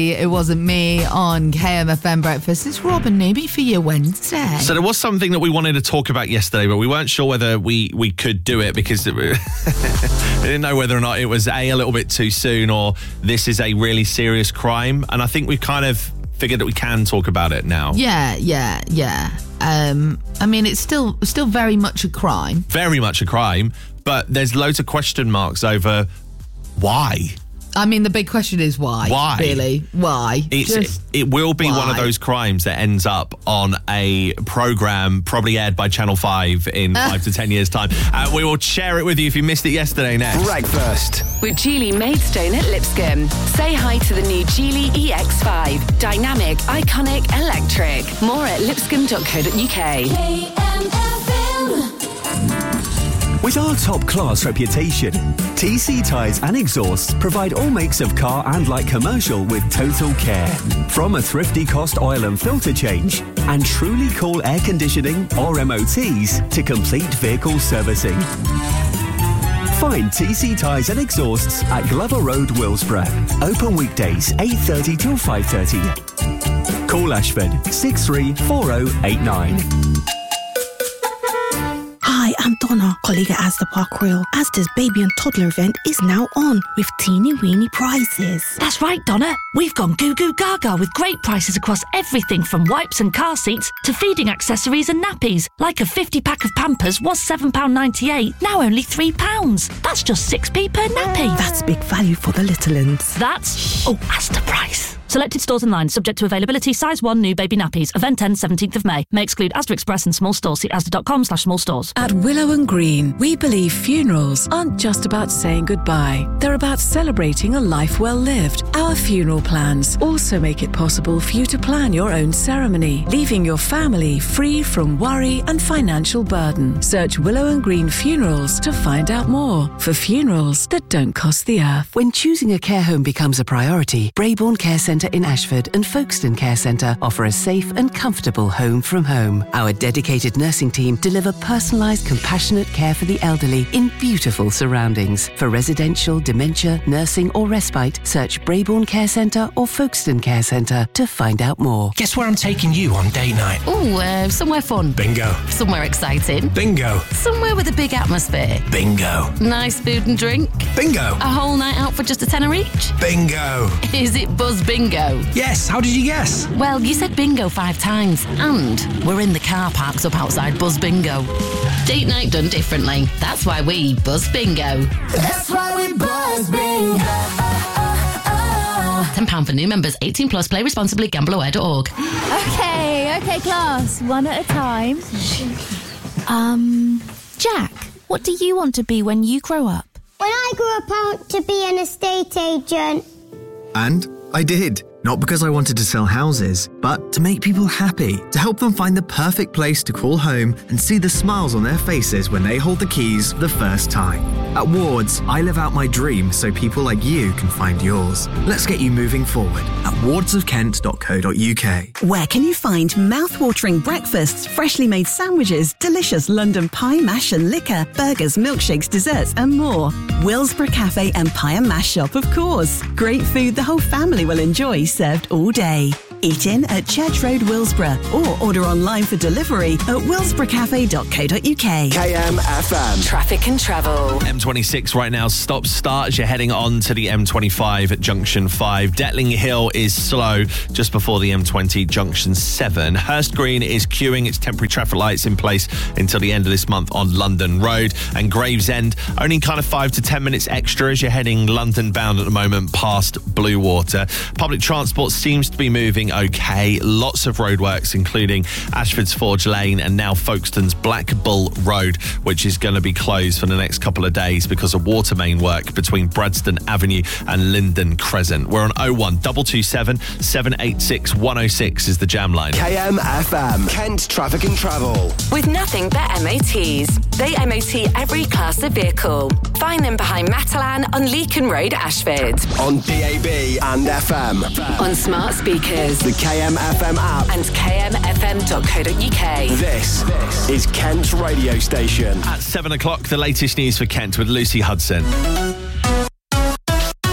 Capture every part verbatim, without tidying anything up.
It wasn't me on K M F M Breakfast. It's Rob and Nibby for your Wednesday. So there was something that we wanted to talk about yesterday, but we weren't sure whether we, we could do it because it, we didn't know whether or not it was A, a little bit too soon, or this is a really serious crime. And I think we've kind of figured that we can talk about it now. Yeah, yeah, yeah. Um, I mean, it's still still very much a crime. Very much a crime, but there's loads of question marks over why. I mean, the big question is why. Why? Really? Why? It's, Just it will be why? one of those crimes that ends up on a programme probably aired by Channel five in five to ten years' time. Uh, we will share it with you if you missed it yesterday next. Breakfast with Geely Maidstone at Lipscomb. Say hi to the new Geely E X five. Dynamic, iconic, electric. More at lipscomb dot co dot uk. With our top-class reputation, T C Tyres and Exhausts provide all makes of car and light commercial with total care. From a thrifty cost oil and filter change and truly cool air conditioning or M O Ts to complete vehicle servicing. Find T C Tyres and Exhausts at Glover Road, Willsborough. Open weekdays eight thirty till five thirty. Call Ashford six three four zero eight nine. Hi, I'm Donna, colleague at Asda Park Royal. Asda's baby and toddler event is now on with teeny weeny prizes. That's right, Donna. We've gone goo goo gaga with great prices across everything from wipes and car seats to feeding accessories and nappies. Like a fifty pack of Pampers was seven pounds ninety-eight, now only three pounds. That's just six p per nappy. That's big value for the little uns. That's, oh, Asda price. Selected stores online, subject to availability, size one, new baby nappies. Event ends seventeenth of May. May exclude Asda Express and small stores. See asda.com slash small stores. At Willow and Green, we believe funerals aren't just about saying goodbye. They're about celebrating a life well lived. Our funeral plans also make it possible for you to plan your own ceremony, leaving your family free from worry and financial burden. Search Willow and Green Funerals to find out more for funerals that don't cost the earth. When choosing a care home becomes a priority, Brayborn Care Centre in Ashford and Folkestone Care Centre offer a safe and comfortable home from home. Our dedicated nursing team deliver personalised, compassionate care for the elderly in beautiful surroundings. For residential, dementia, nursing or respite, search Brayborn Care Centre or Folkestone Care Centre to find out more. Guess where I'm taking you on date night? Oh, uh, somewhere fun. Bingo. Somewhere exciting. Bingo. Somewhere with a big atmosphere. Bingo. Nice food and drink. Bingo. A whole night out for just a tenner each. Bingo. Is it Buzz Bingo? Yes, how did you guess? Well, you said bingo five times, and we're in the car parks up outside Buzz Bingo. Date night done differently. That's why we Buzz Bingo. That's why we Buzz Bingo. ten pounds for new members, eighteen plus, play responsibly, gamble aware dot org. Okay, okay, class, one at a time. Um, Jack, what do you want to be when you grow up? When I grew up, I want to be an estate agent. And I did. Not because I wanted to sell houses, but to make people happy, to help them find the perfect place to call home and see the smiles on their faces when they hold the keys for the first time. At Wards, I live out my dream so people like you can find yours. Let's get you moving forward at wards of kent dot co dot uk. Where can you find mouth-watering breakfasts, freshly made sandwiches, delicious London pie, mash and liquor, burgers, milkshakes, desserts and more? Willsborough Cafe and Pie and Mash Shop, of course. Great food the whole family will enjoy, served all day. Eat in at Church Road, Willsborough, or order online for delivery at willsborough cafe dot co dot uk. K M F M. Traffic and travel. M twenty-six right now, stop start as you're heading on to the M twenty-five at Junction five. Detling Hill is slow just before the M twenty Junction seven. Hurst Green is queuing its temporary traffic lights in place until the end of this month on London Road. And Gravesend, only kind of five to ten minutes extra as you're heading London bound at the moment past Bluewater. Public transport seems to be moving okay. Lots of roadworks, including Ashford's Forge Lane and now Folkestone's Black Bull Road, which is going to be closed for the next couple of days because of water main work between Bradston Avenue and Linden Crescent. We're on oh one two two seven, seven eight six, one oh six is the jam line. K M F M, Kent Traffic and Travel. With nothing but M O Ts. They M O T every class of vehicle. Find them behind Matalan on Leakin Road, Ashford. On D A B and F M. On smart speakers. The K M F M app. And k m f m dot co dot uk. This, this is Kent's radio station. At seven o'clock, the latest news for Kent with Lucy Hudson. As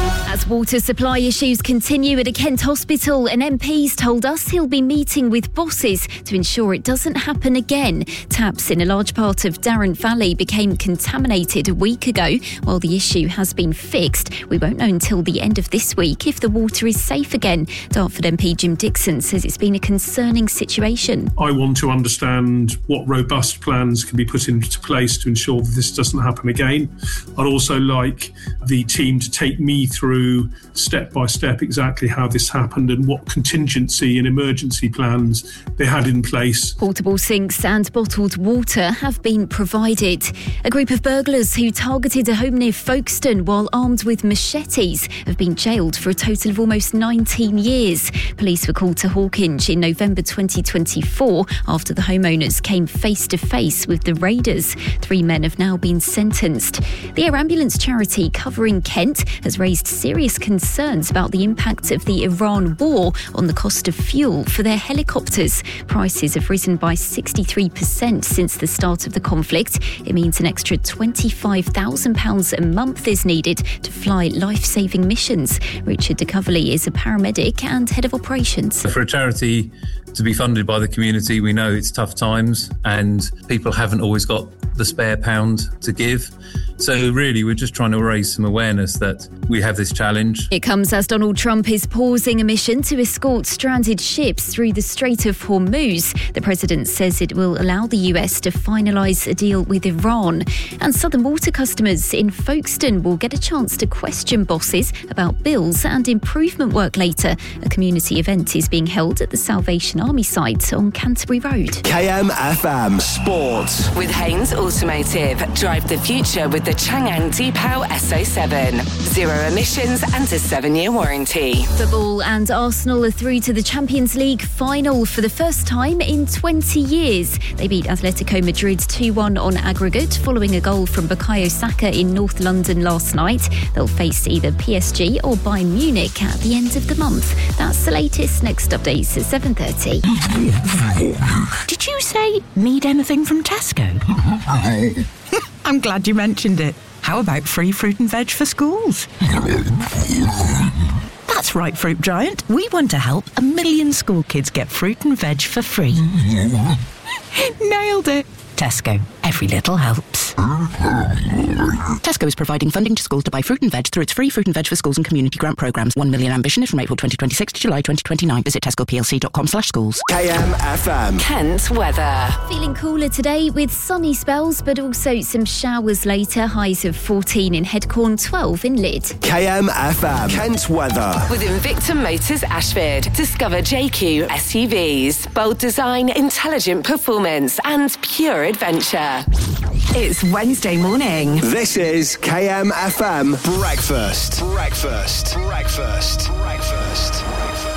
Water supply issues continue at a Kent hospital, and M Ps told us he'll be meeting with bosses to ensure it doesn't happen again. Taps in a large part of Darren Valley became contaminated a week ago. While the issue has been fixed, we won't know until the end of this week if the water is safe again. Dartford M P Jim Dixon says it's been a concerning situation. I want to understand what robust plans can be put into place to ensure that this doesn't happen again. I'd also like the team to take me through step by step exactly how this happened and what contingency and emergency plans they had in place. Portable sinks and bottled water have been provided. A group of burglars who targeted a home near Folkestone while armed with machetes have been jailed for a total of almost nineteen years. Police were called to Hawkinge in November twenty twenty-four after the homeowners came face to face with the raiders. Three men have now been sentenced. The Air Ambulance charity covering Kent has raised serious concerns about the impact of the Iran war on the cost of fuel for their helicopters. Prices have risen by sixty-three percent since the start of the conflict. It means an extra twenty-five thousand pounds a month is needed to fly life-saving missions. Richard de Coverley is a paramedic and head of operations. For a charity to be funded by the community, we know it's tough times and people haven't always got the spare pound to give. So really, we're just trying to raise some awareness that we have this challenge. It comes as Donald Trump is pausing a mission to escort stranded ships through the Strait of Hormuz. The president says it will allow the U S to finalise a deal with Iran. And Southern Water customers in Folkestone will get a chance to question bosses about bills and improvement work later. A community event is being held at the Salvation Army site on Canterbury Road. K M F M Sports. With Haynes Automotive, drive the future with the Chang'an Deepao S O seven. Zero emissions and a seven-year warranty. Football and Arsenal are through to the Champions League final for the first time in twenty years. They beat Atletico Madrid two one on aggregate following a goal from Bukayo Saka in North London last night. They'll face either P S G or Bayern Munich at the end of the month. That's the latest. Next updates at seven thirty. Did you say need anything from Tesco? I'm glad you mentioned it. How about free fruit and veg for schools? That's right, Fruit Giant. We want to help a million school kids get fruit and veg for free. Nailed it. Tesco. Every little helps. Tesco is providing funding to schools to buy fruit and veg through its free Fruit and Veg for Schools and community grant programmes. One million ambition is from April twenty twenty-six to July twenty twenty-nine. Visit tesco p l c dot com slash schools. K M F M. Kent weather. Feeling cooler today with sunny spells, but also some showers later. Highs of fourteen in Headcorn, twelve in Lydd. K M F M. Kent weather. With Invicta Motors Ashford. Discover J Q S U Vs. Bold design, intelligent performance and pure adventure. It's Wednesday morning. This is K M F M Breakfast. Breakfast. Breakfast. Breakfast. Breakfast.